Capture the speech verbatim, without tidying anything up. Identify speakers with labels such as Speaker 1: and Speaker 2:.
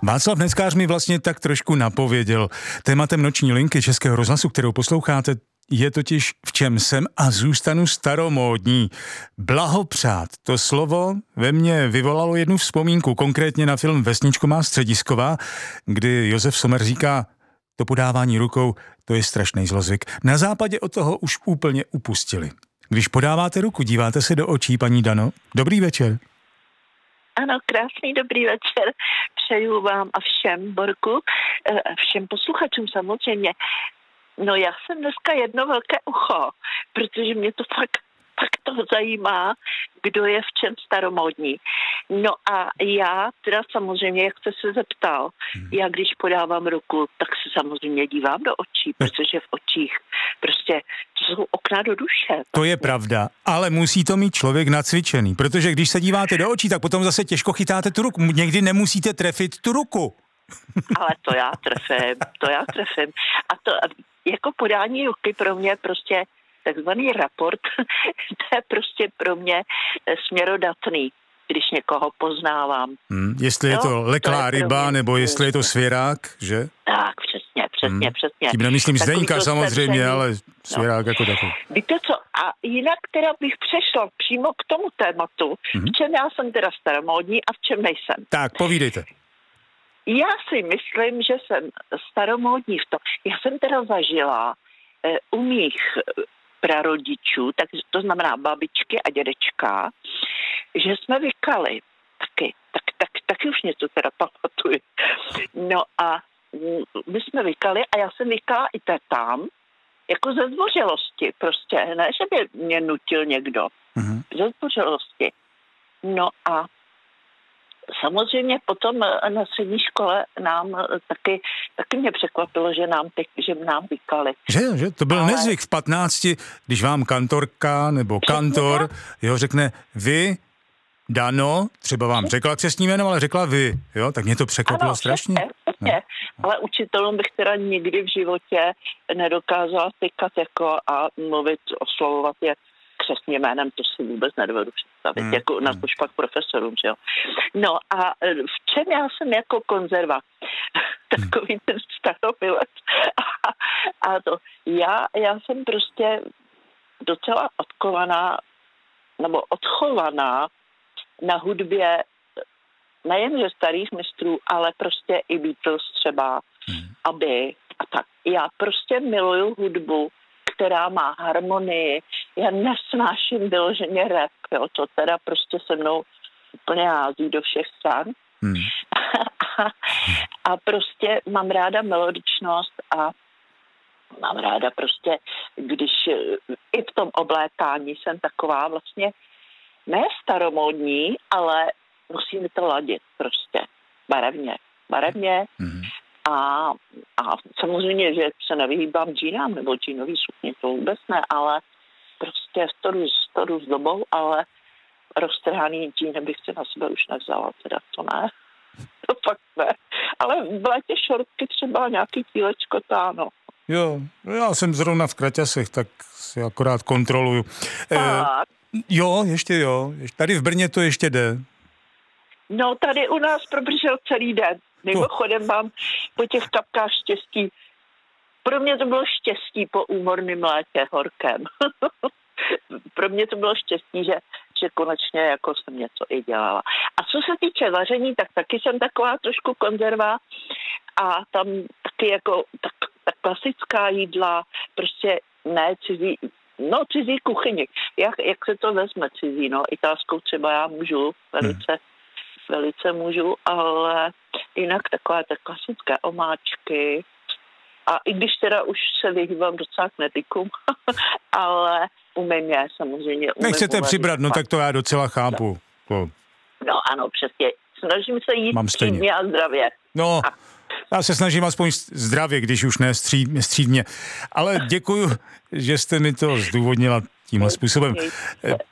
Speaker 1: Václav Neckář mi vlastně tak trošku napověděl. Tématem noční linky Českého rozhlasu, kterou posloucháte, je totiž v čem jsem a zůstanu staromódní. Blahopřát. To slovo ve mně vyvolalo jednu vzpomínku, konkrétně na film Vesničko má středisková, kdy Josef Sommer říká, to podávání rukou, to je strašný zlozvyk. Na západě od toho už úplně upustili. Když podáváte ruku, díváte se do očí, paní Dano? Dobrý večer.
Speaker 2: Ano, krásný dobrý večer. Přeju vám a všem, Borku, všem posluchačům samozřejmě. No já jsem dneska jedno velké ucho, protože mě to fakt, fakt to zajímá, kdo je v čem staromódní. No a já teda samozřejmě, jak jste se zeptal, hmm. já když podávám ruku, tak se samozřejmě dívám do očí, protože v očích prostě to jsou okna do duše.
Speaker 1: To je pravda, ale musí to mít člověk nacvičený, protože když se díváte do očí, tak potom zase těžko chytáte tu ruku. Někdy nemusíte trefit tu ruku.
Speaker 2: Ale to já trefím, to já trefím. A to jako podání ruky pro mě prostě takzvaný raport, to je prostě pro mě směrodatný, když někoho poznávám.
Speaker 1: Hmm, jestli je to no, leklá to je ryba, mě, nebo jestli je to svěrák, že?
Speaker 2: Tak, přesně, přesně, hmm. přesně.
Speaker 1: Tím nemyslím Zdeňka samozřejmě, ale svěrák no. jako takový.
Speaker 2: Víte co, a jinak teda bych přešla přímo k tomu tématu, hmm. v čem já jsem teda staromódní a v čem nejsem.
Speaker 1: Tak, povídejte.
Speaker 2: Já si myslím, že jsem staromódní v tom. Já jsem teda zažila eh, u mých prarodičů, tak to znamená babičky a dědečka, že jsme vykali taky, tak, tak, taky už něco teda pamatuju. No a my jsme vykali a já jsem vykala i tam, jako ze zdvořilosti prostě, ne, že by mě nutil někdo, mm-hmm. ze zdvořilosti. No a samozřejmě potom na střední škole nám taky, taky mě překvapilo, že nám, teď, že nám vykali.
Speaker 1: Že, že to byl Ale... nezvyk v patnácti, když vám kantorka nebo kantor jo, řekne vy, Dano, třeba vám řekla křestní jméno, ale řekla vy, jo, tak mě to překvapilo ano, strašně.
Speaker 2: Přesně, přesně. No. Ale učitelům bych teda nikdy v životě nedokázala tykat jako a mluvit, oslovovat je křestním jménem, to si vůbec nedovedu představit, hmm. jako na to špak profesorům, že jo. No a v čem já jsem jako konzerva? Takový ten starobilec. A, a to, já, já jsem prostě docela odkovaná, nebo odchovaná na hudbě nejenže starých mistrů, ale prostě i Beatles třeba, hmm. aby a tak. Já prostě miluju hudbu, která má harmonii. Já nesnáším vyloženě rap, jo, to teda prostě se mnou úplně hází do všech stran. Hmm. a, a prostě mám ráda melodičnost a mám ráda prostě, když i v tom oblékání jsem taková vlastně ne staromódní, ale musí mi to ladit prostě barevně. Barevně. Hmm. A, a samozřejmě, že se nevyhýbám džínám nebo džínový sukně, to vůbec ne, ale prostě to jdu, to jdu s dobou, ale roztrhaný džíny bych si na sebe už nevzala, teda to ne, to fakt ne. Ale v létě šortky třeba nějaký tílečko, to ano.
Speaker 1: Jo, já jsem zrovna v kraťasech, tak si akorát kontroluju. E, jo, ještě jo, tady v Brně to ještě jde.
Speaker 2: No tady u nás probržel celý den. Mimochodem mám po těch kapkách štěstí. Pro mě to bylo štěstí po úmorném létě horkém. Pro mě to bylo štěstí, že, že konečně jako jsem něco i dělala. A co se týče vaření, tak taky jsem taková trošku konzerva a tam taky jako tak, tak klasická jídla, prostě ne cizí, no cizí kuchyni. Jak, jak se to vezme cizí, no italskou třeba já můžu velice hmm. velice můžu, ale jinak takové ty klasické omáčky a i když teda už se vyhýbám docela k netykům, ale umím je samozřejmě. Umím
Speaker 1: Nechcete uvařit. Přibrat, no tak to já docela chápu.
Speaker 2: No, no ano, přesně. Snažím se jít střídně a zdravě.
Speaker 1: No, a. já se snažím aspoň zdravě, když už ne stří, střídně. Ale děkuju, že jste mi to zdůvodnila tímhle způsobem.